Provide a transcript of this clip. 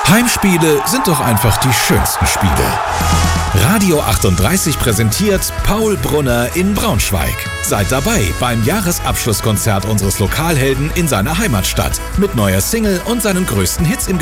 Heimspiele sind doch einfach die schönsten Spiele. Radio 38 präsentiert Paul Brunner in Braunschweig. Seid dabei beim Jahresabschlusskonzert unseres Lokalhelden in seiner Heimatstadt mit neuer Single und seinen größten Hits im